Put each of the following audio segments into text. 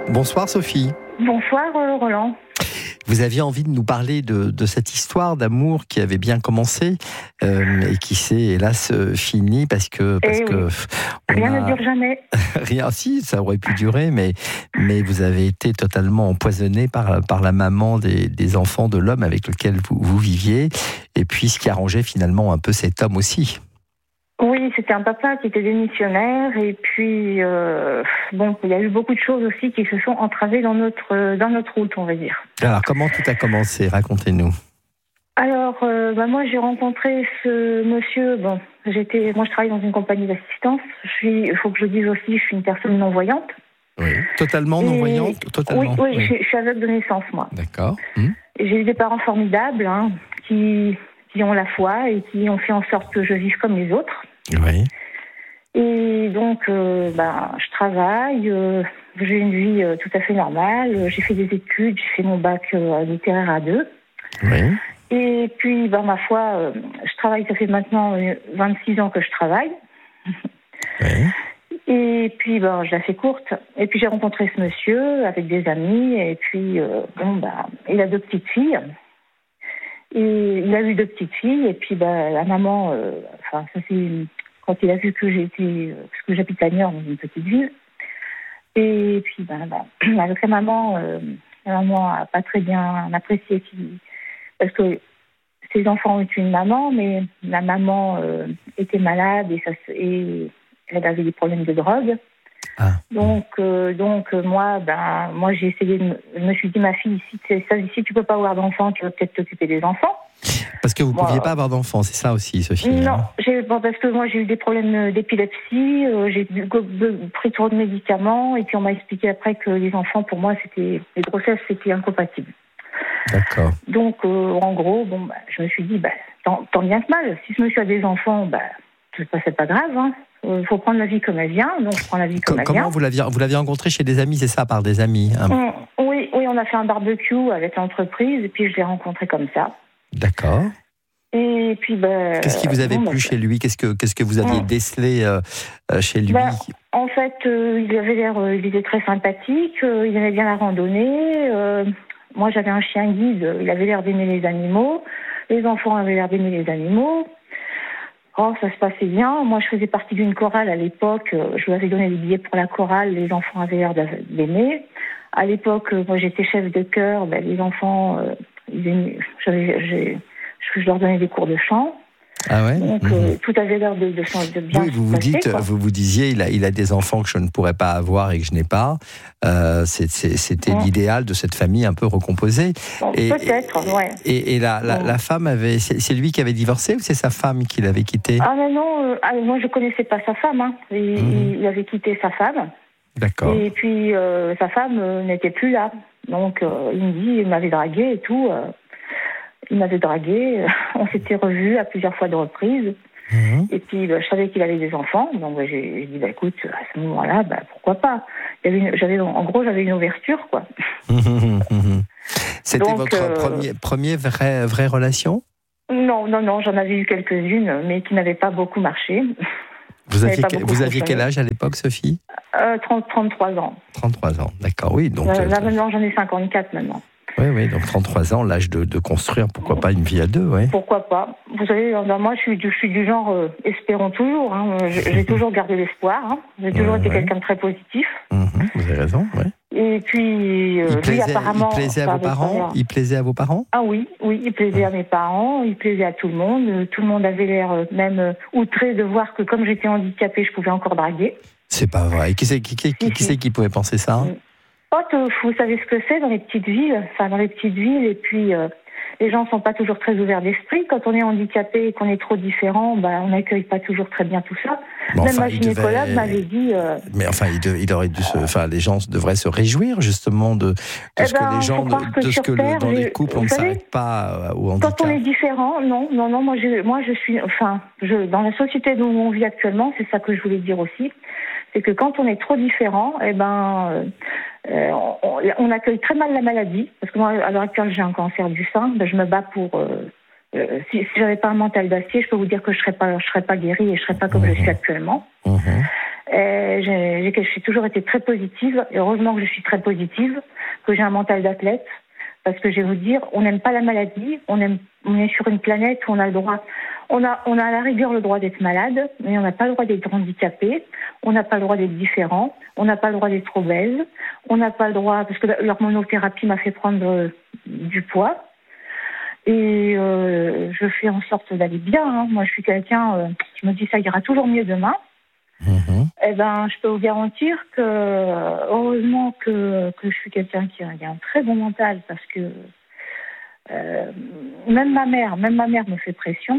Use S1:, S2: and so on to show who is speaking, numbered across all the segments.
S1: Bonsoir Sophie.
S2: Bonsoir Roland.
S1: Vous aviez envie de nous parler de cette histoire d'amour qui avait bien commencé et qui s'est hélas finie parce que
S2: rien ne dure jamais.
S1: Rien, si, ça aurait pu durer, mais vous avez été totalement empoisonné par la maman des enfants de l'homme avec lequel vous viviez, et puis ce qui arrangeait finalement un peu cet homme aussi.
S2: Oui, c'était un papa qui était démissionnaire, et puis il y a eu beaucoup de choses aussi qui se sont entravées dans notre route, on va dire.
S1: Alors, comment tout a commencé ? Racontez-nous.
S2: Alors, moi j'ai rencontré ce monsieur. Moi je travaille dans une compagnie d'assistance. Il faut que je dise aussi, je suis une personne non-voyante.
S1: Oui, totalement non-voyante, totalement.
S2: Oui. Je suis aveugle de naissance, moi.
S1: D'accord.
S2: Et j'ai eu des parents formidables, qui ont la foi et qui ont fait en sorte que je vive comme les autres.
S1: Oui.
S2: Et donc, je travaille, j'ai une vie tout à fait normale. J'ai fait des études, j'ai fait mon bac littéraire A2.
S1: Oui.
S2: Et puis, ma foi, je travaille, ça fait maintenant 26 ans que je travaille.
S1: Oui.
S2: Et puis, je la fais courte. Et puis, j'ai rencontré ce monsieur avec des amis. Et puis, il a 2 petites filles. Et il a eu 2 petites filles. Et puis, la maman, ça c'est quand il a vu que parce que j'habite à Niort, dans une petite ville. Et puis, avec la maman a pas très bien apprécié parce que ses enfants ont eu une maman, mais la maman était malade et elle avait des problèmes de drogue.
S1: Ah.
S2: Donc moi j'ai essayé je me suis dit, ma fille, si tu peux pas avoir d'enfants, tu vas peut-être t'occuper des enfants.
S1: Parce que vous ne pouviez pas avoir d'enfants, c'est ça aussi, Sophie?
S2: Non, parce que moi j'ai eu des problèmes d'épilepsie, j'ai pris trop de médicaments, et puis on m'a expliqué après que les enfants, pour moi, les grossesses, c'était incompatible.
S1: D'accord.
S2: Donc en gros, je me suis dit, tant bien que mal, si ce monsieur a des enfants, c'est pas grave, il faut prendre la vie comme elle vient, donc je prends la vie comme elle vient.
S1: Comment vous l'aviez rencontré chez des amis, c'est ça, par des amis?
S2: Oui, on a fait un barbecue avec l'entreprise, et puis je l'ai rencontré comme ça.
S1: D'accord.
S2: Et puis,
S1: qu'est-ce qui vous avait plu chez lui? Qu'est-ce que vous aviez décelé chez lui?
S2: En fait, il était très sympathique, il aimait bien la randonnée. Moi, j'avais un chien guide, il avait l'air d'aimer les animaux. Les enfants avaient l'air d'aimer les animaux. Oh, ça se passait bien. Moi, je faisais partie d'une chorale à l'époque. Je lui avais donné des billets pour la chorale. Les enfants avaient l'air d'aimer. À l'époque, moi, j'étais chef de chœur. Les enfants, je leur donnais des cours de chant. Ah ouais. Donc, tout avait l'air de bien se passer.
S1: Vous vous disiez, il a des enfants que je ne pourrais pas avoir et que je n'ai pas. C'était l'idéal de cette famille un peu recomposée.
S2: Peut-être, ouais.
S1: Et la femme c'est lui qui avait divorcé ou c'est sa femme qui l'avait quitté?
S2: Ah non, moi je connaissais pas sa femme. Il avait quitté sa femme.
S1: D'accord.
S2: Et puis sa femme n'était plus là. Donc il m'avait dragué et tout. Il m'avait dragué, on s'était revus à plusieurs fois de reprises. Et puis, je savais qu'il avait des enfants, donc j'ai dit, écoute, à ce moment-là, pourquoi pas. J'avais une ouverture, quoi.
S1: C'était donc, votre première vraie relation?
S2: Non, j'en avais eu quelques-unes, mais qui n'avaient pas beaucoup marché.
S1: Vous aviez quel âge à l'époque, Sophie?
S2: 33 ans.
S1: 33 ans, d'accord, oui. Donc,
S2: là, maintenant, j'en ai 54 maintenant.
S1: Oui, donc 33 ans, l'âge de construire, pourquoi pas une vie à 2, ouais.
S2: Pourquoi pas. Vous savez, moi, je suis du genre, espérons toujours. J'ai toujours gardé l'espoir. J'ai toujours été quelqu'un de très positif.
S1: Vous avez raison, oui.
S2: Et puis, apparemment...
S1: Il plaisait à vos parents? Il plaisait à vos parents?
S2: Ah oui, il plaisait à mes parents, il plaisait à tout le monde. Tout le monde avait l'air même outré de voir que comme j'étais handicapée, je pouvais encore draguer.
S1: C'est pas vrai. Qui c'est qui pouvait penser ça?
S2: Vous savez ce que c'est dans les petites villes, et puis les gens sont pas toujours très ouverts d'esprit. Quand on est handicapé et qu'on est trop différent, on n'accueille pas toujours très bien tout ça. Même ma gynécologue m'avait dit...
S1: Mais enfin, il aurait dû les gens devraient se réjouir justement de ce que les gens, dans les couples, on ne s'arrête pas au handicap.
S2: Quand on est différent, non, moi je suis... dans la société où on vit actuellement, c'est ça que je voulais dire aussi, c'est que quand on est trop différent, on accueille très mal la maladie, parce que moi, à l'heure actuelle, j'ai un cancer du sein. Je me bats pour... si j'avais pas un mental d'acier, je peux vous dire que je serais pas guérie et je serais pas comme je suis actuellement. J'ai toujours été très positive. Et heureusement que je suis très positive, que j'ai un mental d'athlète. Parce que je vais vous dire, on n'aime pas la maladie. On est sur une planète où on a le droit. On a à la rigueur le droit d'être malade, mais on n'a pas le droit d'être handicapé. On n'a pas le droit d'être différent. On n'a pas le droit d'être obèse. On n'a pas le droit, parce que l'hormonothérapie m'a fait prendre du poids. Et je fais en sorte d'aller bien. Hein. Moi, je suis quelqu'un, je me dis ça ira toujours mieux demain. Eh ben, je peux vous garantir que, heureusement que je suis quelqu'un qui a un très bon mental, parce que même ma mère me fait pression.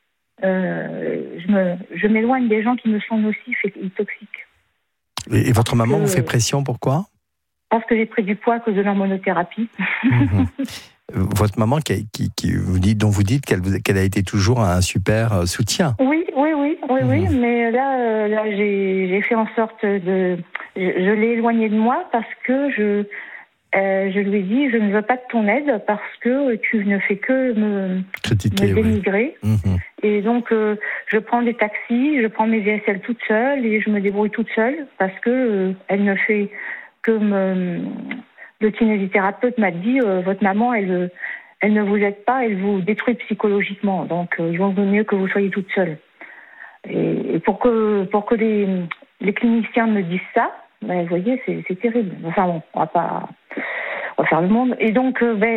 S2: Je m'éloigne des gens qui me sont nocifs et toxiques.
S1: Et votre maman vous fait pression, pourquoi ?
S2: Parce que j'ai pris du poids à cause de l'hormonothérapie.
S1: Votre maman, dont vous dites qu'elle a été toujours un super soutien.
S2: Oui, mais là j'ai fait en sorte je l'ai éloignée de moi parce que je lui ai dit, je ne veux pas de ton aide parce que tu ne fais que me dénigrer. Oui. Et donc, je prends des taxis, je prends mes VSL toute seule et je me débrouille toute seule parce que elle ne fait que le kinésithérapeute m'a dit, votre maman, elle ne vous aide pas, elle vous détruit psychologiquement. Donc, il vaut mieux que vous soyez toute seule. Et pour que les cliniciens me disent ça, ben, vous voyez, c'est terrible. Enfin bon, on va faire le monde. Et donc,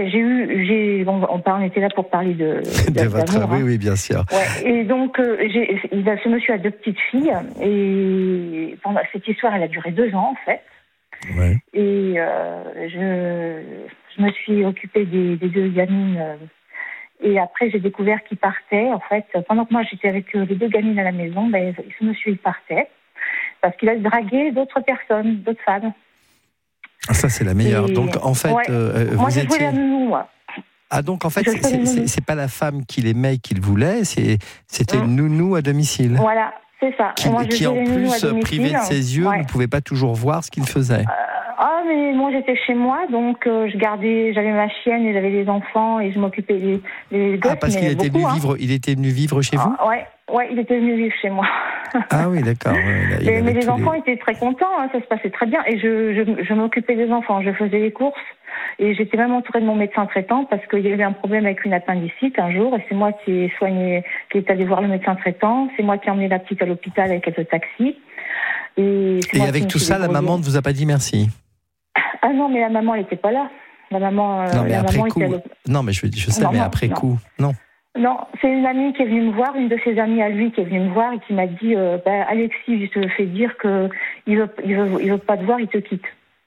S2: on était là pour parler de
S1: votre amour, oui, bien sûr.
S2: Ouais. Et donc, ce monsieur a 2 petites filles, et pendant cette histoire, elle a duré 2 ans en fait.
S1: Ouais.
S2: Et je me suis occupée des 2 gamines. Et après, j'ai découvert qu'il partait. En fait, pendant que moi j'étais avec les 2 gamines à la maison, ce monsieur il partait parce qu'il a dragué d'autres personnes, d'autres femmes.
S1: Ça, c'est la meilleure. Donc, en fait,
S2: moi,
S1: vous étiez...
S2: la nounou, moi.
S1: Ah, donc, en fait, c'est pas la femme qu'il aimait, qu'il voulait, c'était une nounou à domicile.
S2: Voilà, c'est ça.
S1: Qui en plus, privé de ses yeux, ne pouvait pas toujours voir ce qu'il faisait.
S2: Mais moi, j'étais chez moi, donc j'avais ma chienne et j'avais les enfants et je m'occupais des gosses.
S1: Ah, parce qu'il était venu vivre chez vous ?
S2: Ouais, il était venu vivre chez moi.
S1: Ah oui, d'accord.
S2: Ouais, mais les enfants étaient très contents, hein, ça se passait très bien. Et je m'occupais des enfants, je faisais les courses. Et j'étais même entourée de mon médecin traitant parce qu'il y avait un problème avec une appendicite un jour. Et c'est moi qui est allé voir le médecin traitant. C'est moi qui ai emmené la petite à l'hôpital avec le taxi. Et
S1: avec tout ça, la maman ne vous a pas dit merci ?
S2: Ah non, mais la maman, elle n'était pas là. La maman,
S1: après coup. Non, mais je sais, mais après coup, non.
S2: Non, c'est une amie qui est venue me voir, une de ses amies à lui qui est venue me voir et qui m'a dit Alexis, je te fais dire que il veut pas te voir, il te quitte.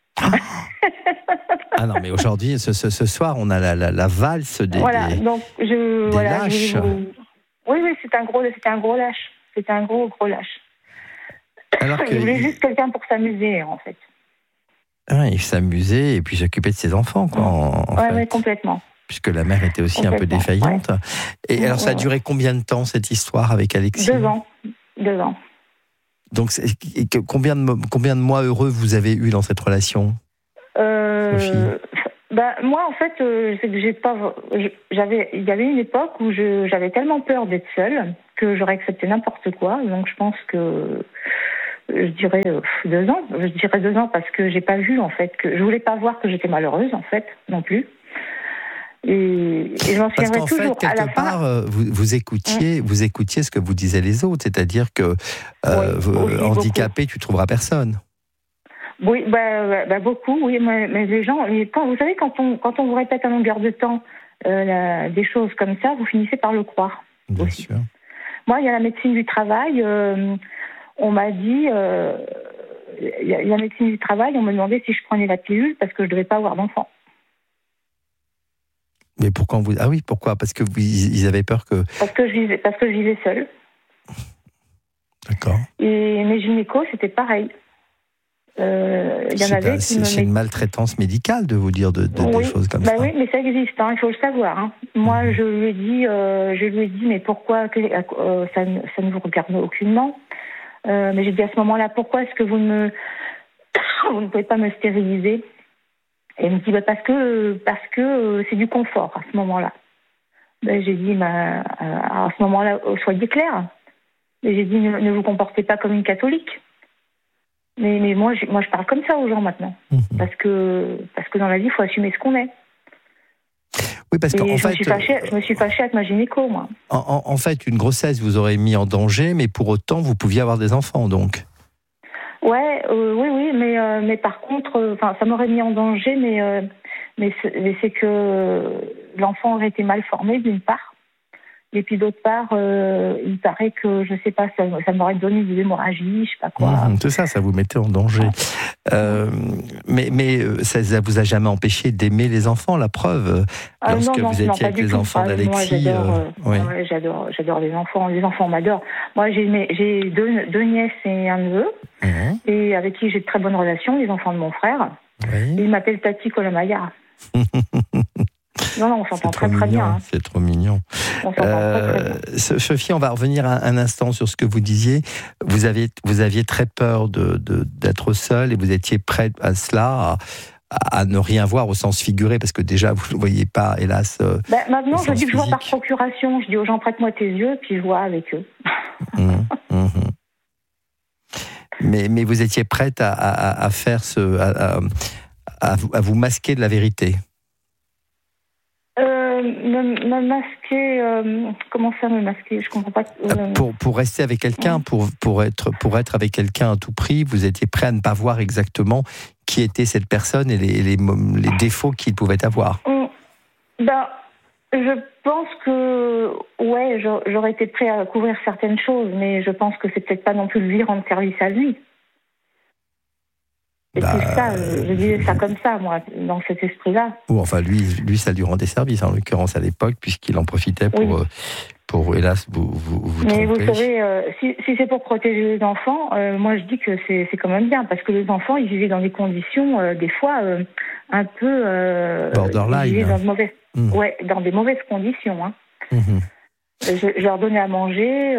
S1: Ah non, mais aujourd'hui, ce soir, on a la valse des
S2: donc
S1: lâches.
S2: Oui, c'était un gros lâche. C'était un gros lâche.
S1: Alors
S2: il voulait juste quelqu'un pour s'amuser, en fait.
S1: Ah, il s'amusait et puis s'occupait de ses enfants, quoi. En fait.
S2: Oui, complètement.
S1: Puisque la mère était aussi un peu défaillante. Ouais. Et alors, ça a duré combien de temps, cette histoire avec Alexis ?
S2: 2 ans. 2 ans.
S1: Donc, combien de mois heureux vous avez eu dans cette relation, Sophie ?
S2: Moi, en fait, c'est que il y avait une époque où j'avais tellement peur d'être seule que j'aurais accepté n'importe quoi. Donc, je pense que je dirais 2 ans. Je dirais 2 ans parce que j'ai pas vu, en fait, que je voulais pas voir que j'étais malheureuse, en fait, non plus. Et je m'en souviendrai toujours.
S1: Parce qu'en fait, quelque part, vous écoutiez ce que vous disaient les autres, c'est-à-dire que handicapé, tu trouveras personne.
S2: Oui, beaucoup, oui, mais les gens, vous savez, quand on vous répète à longueur de temps des choses comme ça, vous finissez par le croire.
S1: Bien
S2: aussi.
S1: sûr.
S2: Moi, il y a la médecine du travail, on m'a dit, il y a la médecine du travail, on me demandait si je prenais la pilule parce que je ne devais pas avoir d'enfant.
S1: Mais pourquoi pourquoi ? Parce que ils avaient peur que...
S2: Parce que je vivais seule.
S1: D'accord.
S2: Et mes gynécos, c'était pareil.
S1: C'est une maltraitance médicale de vous dire des choses comme ça.
S2: Oui, mais ça existe, il faut le savoir. Hein. Moi, je lui ai dit, mais pourquoi ça ne vous regarde aucunement. Mais j'ai dit à ce moment-là, pourquoi est-ce que vous ne pouvez pas me stériliser ? Et elle me dit parce que c'est du confort à ce moment-là. J'ai dit à ce moment-là, soyez clair. Et j'ai dit ne vous comportez pas comme une catholique. Mais moi, je parle comme ça aux gens maintenant. Parce que dans la vie, il faut assumer ce qu'on est.
S1: Oui, parce qu'en fait,
S2: je me suis fâchée avec ma gynéco, moi.
S1: En fait, une grossesse vous aurait mis en danger, mais pour autant, vous pouviez avoir des enfants, donc.
S2: Ouais, oui, mais par contre, ça m'aurait mis en danger, mais c'est que l'enfant aurait été mal formé, d'une part. Et puis d'autre part, il paraît que, je sais pas, ça m'aurait donné des hémorragies, je sais pas quoi.
S1: C'est ça vous mettait en danger. Mais ça vous a jamais empêché d'aimer les enfants, la preuve, lorsque vous étiez avec les enfants d'Alexis.
S2: Moi, j'adore les enfants. Les enfants m'adorent. Moi, j'ai deux nièces et un neveu, et avec qui j'ai de très bonnes relations, les enfants de mon frère.
S1: Oui.
S2: Ils m'appellent Tati Colomaya. Non, on s'entend très bien. Hein.
S1: C'est trop mignon.
S2: On s'entend très bien.
S1: Sophie, on va revenir un instant sur ce que vous disiez. Vous aviez très peur d'être seule et vous étiez prête à cela, à ne rien voir au sens figuré, parce que déjà, vous ne voyez pas, hélas.
S2: Maintenant, je dis que je vois par procuration. Je dis aux gens, prête-moi tes yeux, puis je vois avec eux.
S1: Mais vous étiez prête à faire à vous masquer de la vérité.
S2: Me masquer, comment ça me masquer? Je comprends pas.
S1: Pour rester avec quelqu'un, pour être avec quelqu'un à tout prix, vous étiez prêt à ne pas voir exactement qui était cette personne et les défauts qu'il pouvait avoir.
S2: Je pense que j'aurais été prêt à couvrir certaines choses, mais je pense que c'est peut-être pas non plus lui rendre service à lui. C'est ça, je disais ça comme ça, moi, dans cet esprit-là.
S1: Ou enfin, lui, ça lui rendait service, en l'occurrence, à l'époque, puisqu'il en profitait pour hélas, vous
S2: Mais
S1: tromper.
S2: vous savez, si c'est pour protéger les enfants, moi, je dis que c'est quand même bien, parce que les enfants, ils vivaient dans des conditions, des fois, un peu...
S1: borderline.
S2: Ils vivaient dans des mauvaises conditions. Hein. Je leur donnais à manger,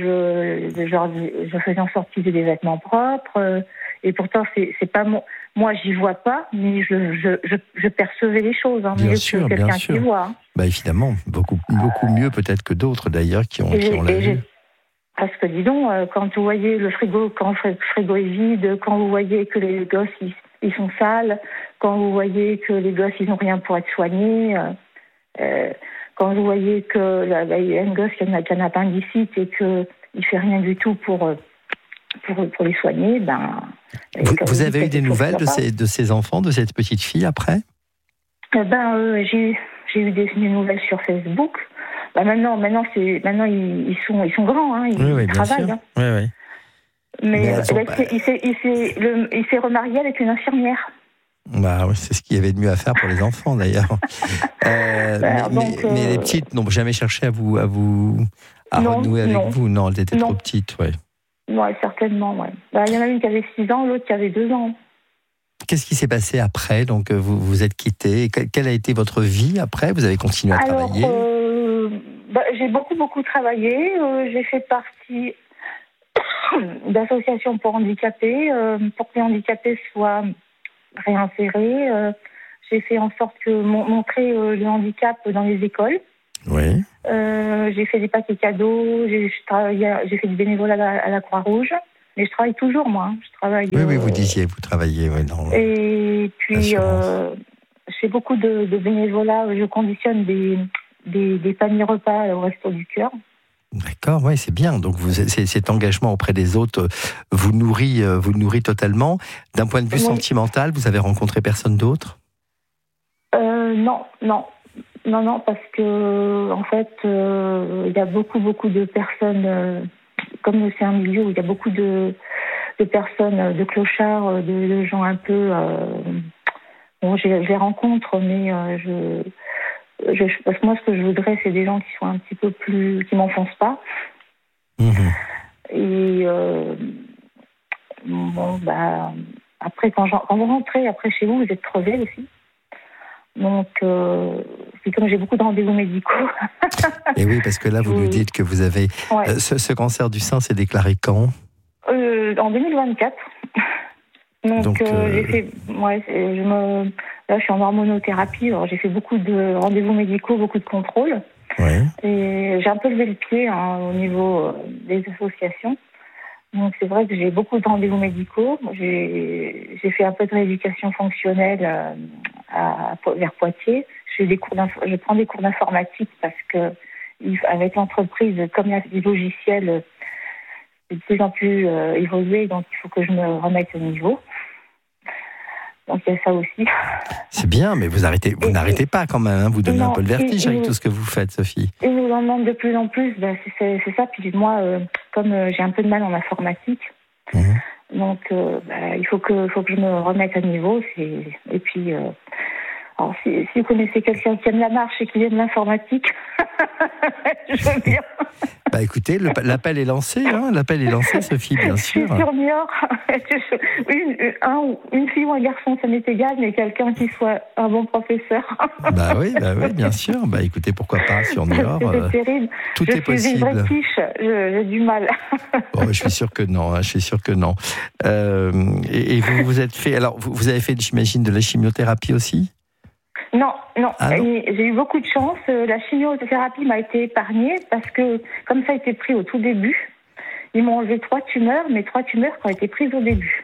S2: je faisais en sorte qu'ils aient des vêtements propres... Et pourtant, c'est pas moi, j'y vois pas, mais je percevais les choses, mieux que quelqu'un qui voit.
S1: Évidemment, beaucoup mieux peut-être que d'autres d'ailleurs qui ont la vue.
S2: Parce que dis donc, quand vous voyez quand le frigo est vide, quand vous voyez que les gosses ils sont sales, quand vous voyez que les gosses ils n'ont rien pour être soignés, quand vous voyez que il y a un gosse qui a un appendicite et que il fait rien du tout pour les soigner,
S1: Vous avez eu des nouvelles de ces enfants, de cette petite fille après?
S2: J'ai eu des nouvelles sur Facebook. Maintenant ils sont grands, ils travaillent.
S1: Bien sûr. Oui.
S2: Mais il s'est remarié avec une infirmière.
S1: C'est ce qu'il y avait de mieux à faire pour les enfants d'ailleurs. Mais les petites n'ont jamais cherché à renouer avec vous. Non, elles étaient trop petites,
S2: Oui, certainement, ouais. Il y en a une qui avait 6 ans, l'autre qui avait 2 ans.
S1: Qu'est-ce qui s'est passé après? Donc, vous vous êtes quittés. Quelle a été votre vie après? Vous avez continué à travailler?
S2: J'ai beaucoup travaillé. J'ai fait partie d'associations pour handicapés, pour que les handicapés soient réinsérés. J'ai fait en sorte de montrer le handicap dans les écoles.
S1: Oui.
S2: J'ai fait des paquets cadeaux, j'ai fait du bénévolat à la Croix-Rouge, mais je travaille toujours, moi. Je travaille.
S1: Oui, vous disiez, vous travaillez,
S2: et puis, je fais beaucoup de bénévolat. Je conditionne des paniers repas au Resto du Cœur.
S1: D'accord, c'est bien. Donc, cet engagement auprès des autres vous nourrit totalement. D'un point de vue sentimental, vous avez rencontré personne d'autre?
S2: Non, parce que en fait, il y a beaucoup de personnes. Comme c'est un milieu où il y a beaucoup de personnes, de clochards, de gens un peu. Je les rencontre, mais parce que moi, ce que je voudrais, c'est des gens qui sont un petit peu plus, qui m'enfoncent pas. Et après, quand vous rentrez après chez vous, vous êtes crevé aussi. Donc, puis comme j'ai beaucoup de rendez-vous médicaux.
S1: Et oui, parce que là, vous nous dites que vous avez... ce cancer du sein s'est déclaré quand?
S2: En 2024. Donc j'ai fait... là, je suis en hormonothérapie. Alors, j'ai fait beaucoup de rendez-vous médicaux, beaucoup de contrôles. Et j'ai un peu levé le pied au niveau des associations. Donc c'est vrai que j'ai beaucoup de rendez-vous médicaux. J'ai fait un peu de rééducation fonctionnelle vers Poitiers. Je prends des cours d'informatique parce que avec l'entreprise, comme les logiciels c'est de plus en plus évolué, donc il faut que je me remette au niveau. Donc il y a ça aussi.
S1: C'est bien, mais vous n'arrêtez pas quand même, hein, vous donnez un peu le vertige avec tout ce que vous faites, Sophie.
S2: Et nous en demandent de plus en plus, c'est ça. Puis moi, comme j'ai un peu de mal en informatique, donc il faut que je me remette à niveau. Et puis, alors, si vous connaissez quelqu'un qui aime la marche et qui vient de l'informatique, je veux bien.
S1: Écoutez, l'appel est lancé, hein, Sophie, bien sûr.
S2: Je suis sur Niort. Une fille ou un garçon, ça m'est égal, mais quelqu'un qui soit un bon professeur.
S1: Oui, bien sûr. Écoutez, pourquoi pas sur Niort.
S2: C'est terrible.
S1: Tout est possible.
S2: Je suis une vraie quiche, j'ai du mal.
S1: Je suis sûr que non. Et vous vous êtes fait... Alors, vous avez fait, j'imagine, de la chimiothérapie aussi ?
S2: Non.
S1: Ah non.
S2: J'ai eu beaucoup de chance. La chimiothérapie m'a été épargnée parce que, comme ça a été pris au tout début, ils m'ont enlevé 3 tumeurs, mais 3 tumeurs qui ont été prises au début.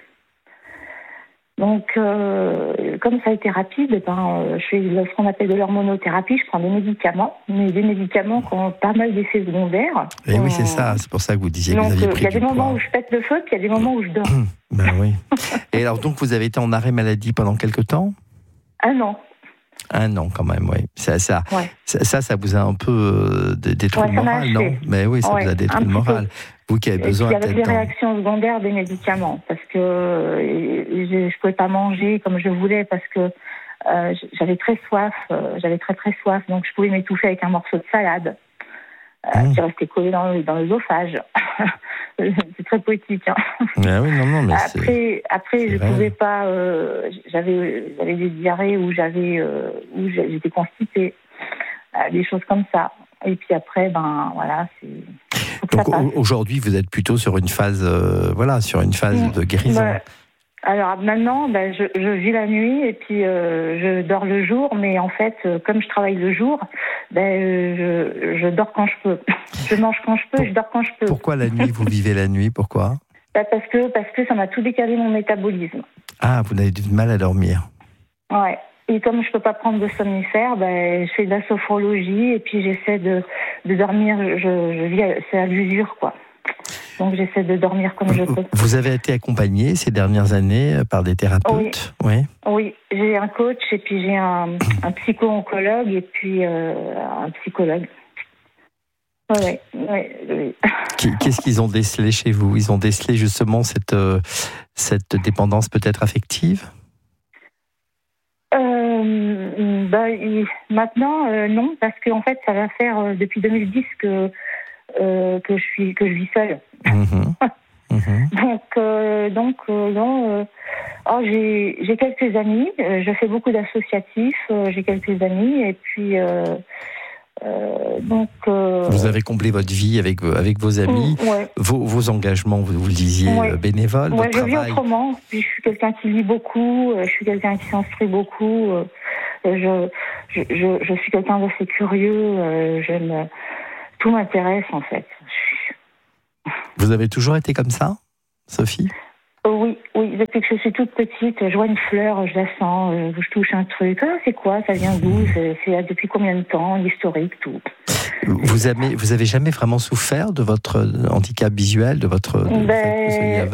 S2: Donc, comme ça a été rapide, je fais ce qu'on appelle de l'hormonothérapie, je prends des médicaments, mais des médicaments qui ont pas mal d'effets secondaires.
S1: Et oui, c'est ça, c'est pour ça que vous disiez que vous aviez pris du poids.
S2: Il y a des moments où je pète le feu, puis il y a des moments où je dors.
S1: Oui. Et alors, donc, vous avez été en arrêt maladie pendant quelque temps ?
S2: 1 an.
S1: 1 an quand même, oui. Ça vous a un peu détruit le moral, non ? Mais oui, ça vous a détruit le moral. Vous qui avez besoin
S2: d'être... Avec les réactions secondaires des médicaments, parce que je ne pouvais pas manger comme je voulais, parce que j'avais très soif, donc je pouvais m'étouffer avec un morceau de salade qui restait collé dans l'œsophage. C'est très poétique. Hein.
S1: Oui, non, mais
S2: après, je pouvais pas. J'avais des diarrhées où j'étais constipée, des choses comme ça. Et puis après, c'est.
S1: Donc aujourd'hui, vous êtes plutôt sur une phase, de guérison.
S2: Alors maintenant, je vis la nuit et puis je dors le jour, mais en fait, comme je travaille le jour, je dors quand je peux. Je mange quand je peux, je dors quand je peux.
S1: Pourquoi la nuit ? Vous vivez la nuit ? Pourquoi ?
S2: Parce que ça m'a tout décalé mon métabolisme.
S1: Ah, vous avez du mal à dormir.
S2: Ouais. Et comme je peux pas prendre de somnifères, je fais de la sophrologie et puis j'essaie de dormir. Je vis c'est à l'usure, quoi. Donc j'essaie de dormir comme je peux.
S1: Vous avez été accompagnée ces dernières années par des thérapeutes ?
S2: Oui, j'ai un coach et puis j'ai un psycho-oncologue et puis un psychologue. Oui.
S1: Qu'est-ce qu'ils ont décelé chez vous ? Ils ont décelé justement cette dépendance peut-être affective ?
S2: Maintenant, non, parce qu'en fait, ça va faire depuis 2010 que je vis seule. Donc, j'ai quelques amis. Je fais beaucoup d'associatifs. J'ai quelques amis et puis
S1: vous avez comblé votre vie avec vos amis, vos engagements, vous le disiez, bénévoles, votre travail.
S2: Je vis autrement. Puis je suis quelqu'un qui lit beaucoup. Je suis quelqu'un qui s'instruit beaucoup. Je suis quelqu'un d'assez curieux. Tout m'intéresse, en fait.
S1: Vous avez toujours été comme ça, Sophie ?
S2: Oui, depuis que je suis toute petite, je vois une fleur, je la sens, je touche un truc. Ah, c'est quoi ? Ça vient d'où ? C'est depuis combien de temps ? L'historique, tout.
S1: Vous avez jamais vraiment souffert de votre handicap visuel, de votre fait que vous soyez aveugle ?